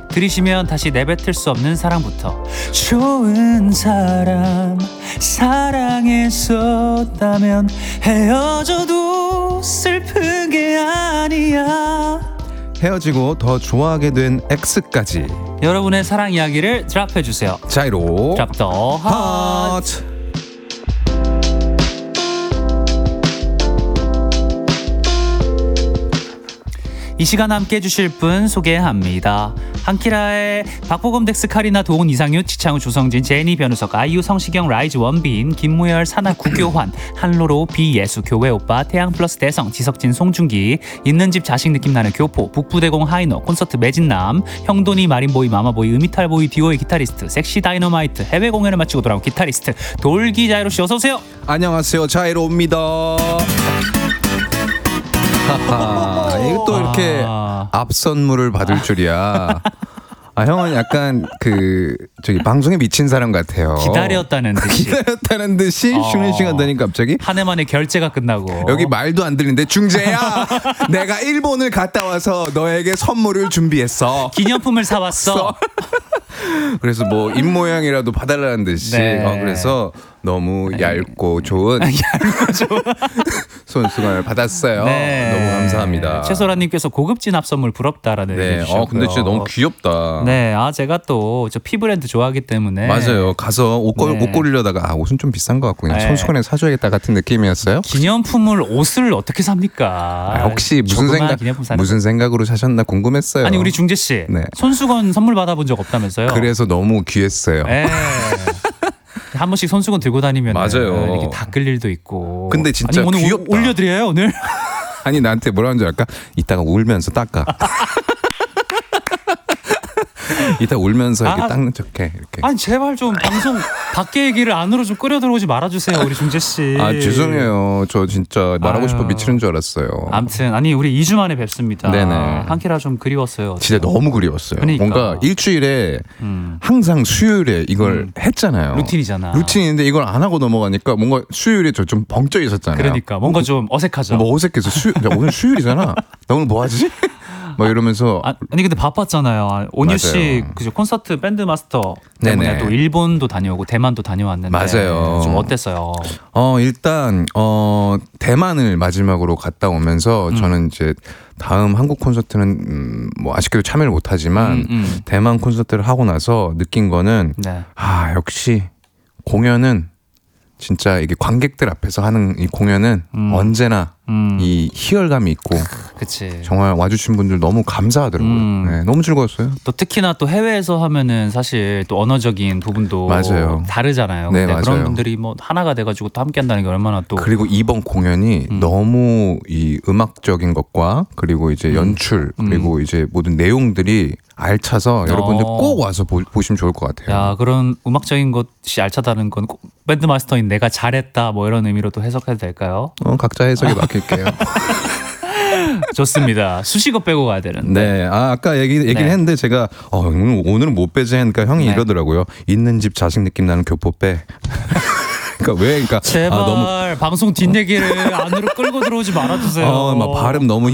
들이시면 다시 내뱉을 수 없는 사랑부터. 좋은 사람 사랑했었다면 헤어져도 슬픈 게 아니야. 헤어지고 더 좋아하게 된 X까지. 여러분의 사랑 이야기를 드랍해주세요. 자이로 드랍 더 핫. 이 시간 함께 해주실 분 소개합니다. 한키라의 박보검, 덱스, 카리나, 도훈, 이상윤, 지창우, 조성진, 제니, 변우석, 아이유, 성시경, 라이즈, 원빈, 김무열, 사나, 구교환, 한로로, 비예수, 교회오빠, 태양 플러스 대성, 지석진, 송중기, 있는 집 자식 느낌 나는 교포, 북부대공 하이너, 콘서트 매진남, 형돈이, 마린보이, 마마보이, 음이탈보이, 디오의 기타리스트, 섹시 다이너마이트, 해외 공연을 마치고 돌아온 기타리스트 돌기 자이로씨 어서오세요. 안녕하세요, 자이로입니다. 이거 또 이렇게 앞 선물을 받을 줄이야. 형은 약간 저기 방송에 미친 사람 같아요. 기다렸다는 듯이. 기다렸다는 듯이 쉬는 시간 되니까 갑자기 한 해 만에 결제가 끝나고 여기 말도 안 들리는데 중재야, 내가 일본을 갔다 와서 너에게 선물을 준비했어. 기념품을 사왔어. 그래서 뭐 입모양이라도 봐달라는 듯이. 네. 그래서 너무 얇고 좋은 손수건을 받았어요. 네. 너무 감사합니다. 최소라님께서 고급진 앞 선물 부럽다라는 네. 얘기 주셨고요. 근데 진짜 너무 귀엽다. 네, 제가 또 저 피 브랜드 좋아하기 때문에 맞아요. 가서 옷 고르려다가 옷은 좀 비싼 것 같고 그냥 네. 손수건에 사줘야겠다 같은 느낌이었어요. 기념품을 옷을 어떻게 삽니까? 혹시 기념품 사는 무슨 생각으로 사셨나 궁금했어요. 아니 우리 중재 씨 네. 손수건 선물 받아본 적 없다면서요? 그래서 너무 귀했어요. 네. 한 번씩 손수건 들고 다니면 맞아요. 이렇게 닦을 일도 있고. 근데 진짜 아니, 오늘 귀엽다. 올려드려요 오늘? 아니 나한테 뭐라는 줄 알까? 이따가 울면서 닦아. 이따 울면서 이렇게 닦는 척해 이렇게. 아니 제발 좀 방송 밖에 얘기를 안으로 좀 끌어 들어오지 말아주세요 우리 중재 씨. 죄송해요. 저 진짜 말하고 싶어 미치는 줄 알았어요. 아무튼 아니 우리 2주 만에 뵙습니다. 네네. 한키라 좀 그리웠어요. 진짜 너무 그리웠어요. 그러니까. 뭔가 일주일에 항상 수요일에 이걸 했잖아요. 루틴이잖아. 루틴인데 이걸 안 하고 넘어가니까 뭔가 수요일에 저 좀 벙쪄 있었잖아요. 그러니까 뭔가 좀 어색하죠. 뭐 어색해서 오늘 수요일이잖아. 나 오늘 뭐 하지? 막 이러면서 아니 근데 바빴잖아요. 온유 씨 맞아요. 그죠 콘서트 밴드 마스터 때문에 네네. 또 일본도 다녀오고 대만도 다녀왔는데 맞아요. 좀 어땠어요? 일단 대만을 마지막으로 갔다 오면서 저는 이제 다음 한국 콘서트는 뭐 아쉽게도 참여를 못하지만 대만 콘서트를 하고 나서 느낀 거는 네. 역시 공연은 진짜 이게 관객들 앞에서 하는 이 공연은 언제나 이 희열감이 있고 그치. 정말 와주신 분들 너무 감사하더라고요. 네, 너무 즐거웠어요. 또 특히나 또 해외에서 하면은 사실 또 언어적인 부분도 맞아요. 다르잖아요. 네, 근데 그런 맞아요. 분들이 뭐 하나가 돼가지고 또 함께 한다는 게 얼마나 또 그리고 이번 공연이 너무 이 음악적인 것과 그리고 이제 연출 그리고 이제 모든 내용들이 알차서 여러분들 꼭 와서 보시면 좋을 것 같아요. 야 그런 음악적인 것이 알차다는 건 꼭 밴드 마스터인 내가 잘했다 뭐 이런 의미로 또 해석해도 될까요? 각자 해석에 맡길게요. 좋습니다. 수식어 빼고 가야 되는데. 네, 아까 얘기를 네. 했는데 제가 오늘은 못 빼지 하니까 형이 네. 이러더라고요. 있는 집 자식 느낌 나는 교포 빼. 그러니까 제발 너무 방송 뒷얘기를 안으로 끌고 들어오지 말아주세요. 막 발음 너무